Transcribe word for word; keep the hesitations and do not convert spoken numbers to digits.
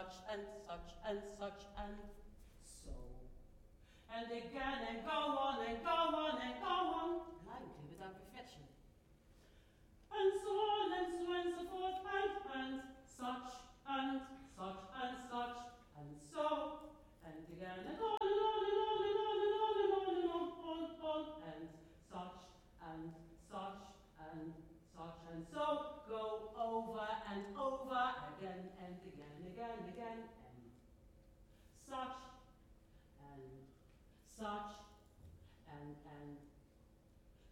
such and such and such and so. And again and go on and go on and go on. And I can do without perfection. And so on and so and so forth and and such and such and such and so. And again and on and on and on and on and on and on and on on on and such and such and such and so. Go over and over again and again, again, again, and such and such and and